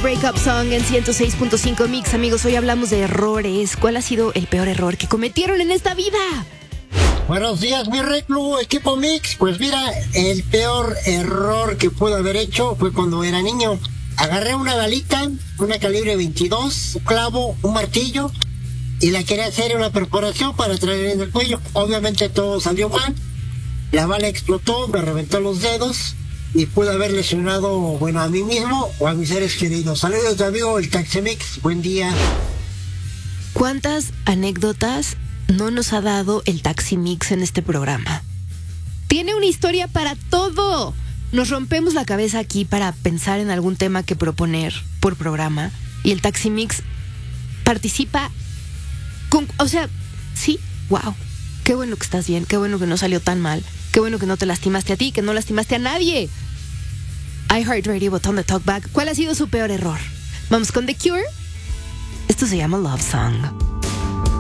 Breakup Song en 106.5 Mix. Amigos, hoy hablamos de errores. ¿Cuál ha sido el peor error que cometieron en esta vida? Buenos días, mi reclu, equipo Mix. Pues mira, el peor error que pude haber hecho fue cuando era niño. Agarré una balita, una calibre 22, un clavo, un martillo, y la quería hacer una perforación para traer en el cuello. Obviamente todo salió mal. La bala explotó, me reventó los dedos y pude haber lesionado, bueno, a mí mismo o a mis seres queridos. Saludos, amigo, el Taxi Mix. Buen día. ¿Cuántas anécdotas no nos ha dado el Taxi Mix en este programa? Tiene una historia para todo. Nos rompemos la cabeza aquí para pensar en algún tema que proponer por programa y el Taxi Mix participa con, o sea, sí, wow. Qué bueno que estás bien, qué bueno que no salió tan mal, qué bueno que no te lastimaste a ti, que no lastimaste a nadie. iHeartRadio, botón de talkback. ¿Cuál ha sido su peor error? Vamos con The Cure. Esto se llama Love Song.